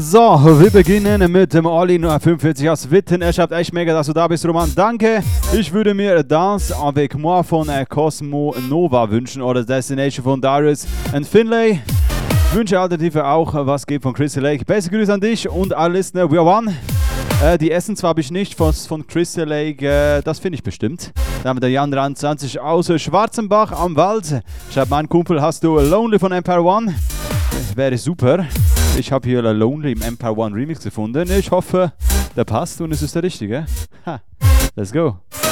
So, wir beginnen mit dem Olli 45 aus Witten. Er schreibt echt mega, dass du da bist, Roman. Danke. Ich würde mir Dance avec moi von Cosmo Nova wünschen oder Destination von Darius and Finlay. Wünsche alternative auch, was geht von Crystal Lake. Beste Grüße an dich und alle Listener. We are one. Die Essence habe ich nicht von Crystal Lake, das finde ich bestimmt. Dann haben wir der Jan 23 aus Schwarzenbach am Wald. Schreibt mein Kumpel, hast du Lonely von Empire One? Wäre super. Ich habe hier Lonely im Empire One Remix gefunden. Ich hoffe, der passt und es ist der richtige. Ha, let's go.